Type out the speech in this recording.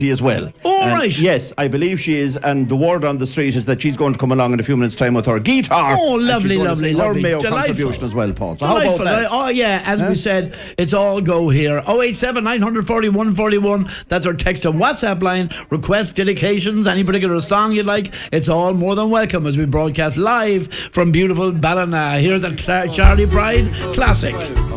as well. Oh, right. Yes, I believe she is, and the word on the street is that she's going to come along in a few minutes' time with her guitar. Oh, lovely, and she's going lovely, to sing lovely. her Mayo Delightful. contribution as well, Paul. So Delightful. how about that? Oh, yeah, as we said, it's all go here. 087 940 141. That's our text and WhatsApp line. Requests, dedications, any particular song you'd like, it's all more than welcome as we broadcast live from beautiful Ballina. Here's a Charlie Pride classic.